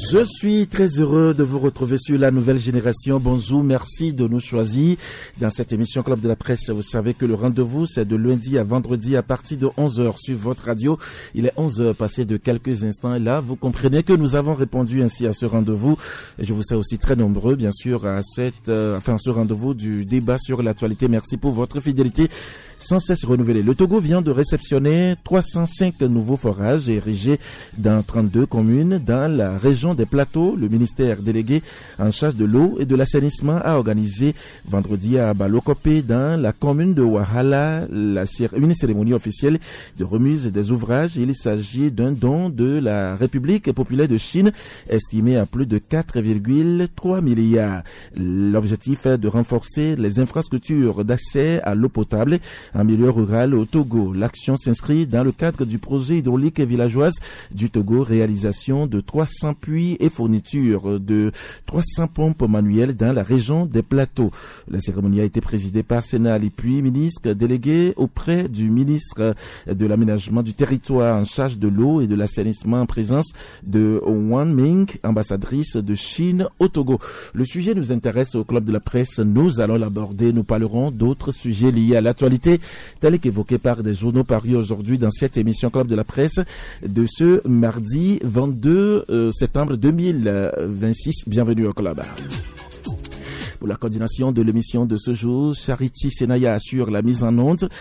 Je suis très heureux de vous retrouver sur la nouvelle génération. Bonjour, merci de nous choisir dans cette émission Club de la Presse. Vous savez que le rendez-vous, c'est de lundi à vendredi à partir de 11h sur votre radio. Il est 11h passé de quelques instants et là, vous comprenez que nous avons répondu ainsi à ce rendez-vous. Et je vous sais aussi très nombreux, bien sûr, à ce rendez-vous du débat sur l'actualité. Merci pour votre fidélité sans cesse renouvelée. Le Togo vient de réceptionner 305 nouveaux forages érigés dans 32 communes dans la région des Plateaux. Le ministère délégué en charge de l'eau et de l'assainissement a organisé vendredi à Balokopé dans la commune de Wahala une cérémonie officielle de remise des ouvrages. Il s'agit d'un don de la République populaire de Chine estimé à plus de 4,3 milliards. L'objectif est de renforcer les infrastructures d'accès à l'eau potable en milieu rural au Togo. L'action s'inscrit dans le cadre du projet hydraulique villageoise du Togo, réalisation de 300 puits et fourniture de 300 pompes manuelles dans la région des Plateaux. La cérémonie a été présidée par Sénat Lipuy, ministre délégué auprès du ministre de l'aménagement du territoire en charge de l'eau et de l'assainissement en présence de Wang Ming, ambassadrice de Chine au Togo. Le sujet nous intéresse au Club de la Presse. Nous allons l'aborder. Nous parlerons d'autres sujets liés à l'actualité tel qu'évoqué par des journaux parus aujourd'hui dans cette émission Club de la Presse de ce mardi 22 septembre 2026. Bienvenue au Club. Pour la coordination de l'émission de ce jour, Charity Senaya assure la mise en onde.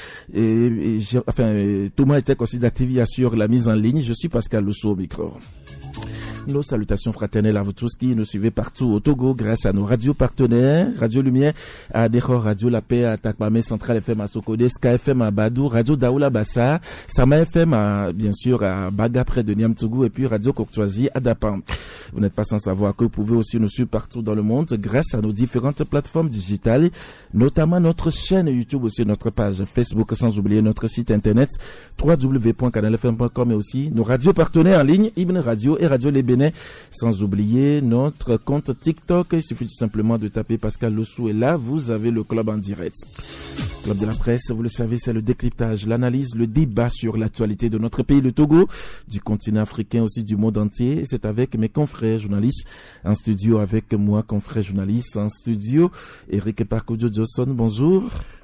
Thomas était considéré assure la mise en ligne. Je suis Pascal Lousso au micro. Nos salutations fraternelles à vous tous qui nous suivez partout au Togo grâce à nos radios partenaires, Radio Lumière à Dehor, Radio La Paix à Takmame, Central FM à Sokode, Ska FM à Badou, Radio Daoula Bassa, Sama FM bien sûr à Baga près de Niamtougou et puis Radio Courtoisie à Dapan. Vous n'êtes pas sans savoir que vous pouvez aussi nous suivre partout dans le monde grâce à nos différentes plateformes digitales, notamment notre chaîne YouTube, aussi notre page Facebook, sans oublier notre site internet www.canalfm.com et aussi nos radios partenaires en ligne, Ibn Radio et Radio Les Bénin, sans oublier notre compte TikTok. Il suffit tout simplement de taper Pascal Lossou et là, vous avez le club en direct. Club de la Presse, vous le savez, c'est le décryptage, l'analyse, le débat sur l'actualité de notre pays, le Togo, du continent africain, aussi du monde entier. C'est avec mes confrères journalistes en studio, avec moi, confrères journalistes en studio. Eric Parkoudjo Johnson, bonjour.